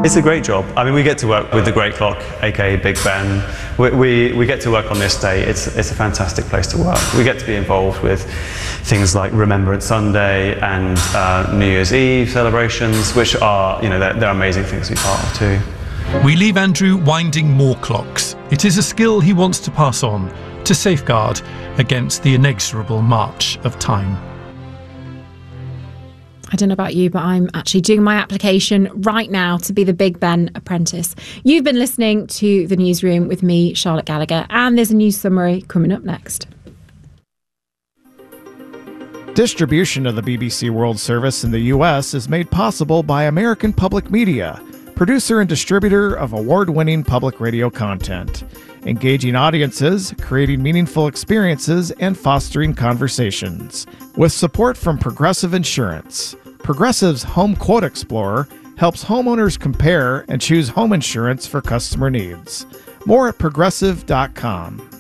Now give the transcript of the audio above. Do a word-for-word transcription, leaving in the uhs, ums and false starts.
It's a great job. I mean, we get to work with the Great Clock, aka Big Ben. We, we, we get to work on this day. It's, it's a fantastic place to work. We get to be involved with things like Remembrance Sunday and uh, New Year's Eve celebrations, which are, you know, they're, they're amazing things to be part of too. We leave Andrew winding more clocks. It is a skill he wants to pass on to safeguard against the inexorable march of time. I don't know about you, but I'm actually doing my application right now to be the Big Ben apprentice. You've been listening to The Newsroom with me, Charlotte Gallagher, and there's a news summary coming up next. Distribution of the B B C World Service in the U S is made possible by American Public Media, producer and distributor of award-winning public radio content, engaging audiences, creating meaningful experiences, and fostering conversations. With support from Progressive Insurance, Progressive's Home Quote Explorer helps homeowners compare and choose home insurance for customer needs. More at progressive dot com.